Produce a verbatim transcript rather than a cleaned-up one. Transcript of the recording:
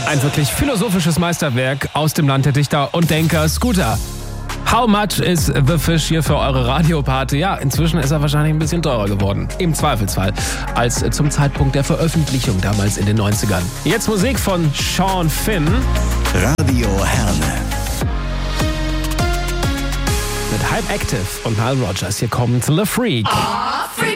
Ein wirklich philosophisches Meisterwerk aus dem Land der Dichter und Denker, Scooter. How much is the fish hier für eure Radioparty? Ja, inzwischen ist er wahrscheinlich ein bisschen teurer geworden. Im Zweifelsfall. Als zum Zeitpunkt der Veröffentlichung damals in den neunzigern. Jetzt Musik von Sean Finn. Radio Herne. Mit Hype Active und Nile Rodgers. Hier kommt The Freak. Aw, Freak.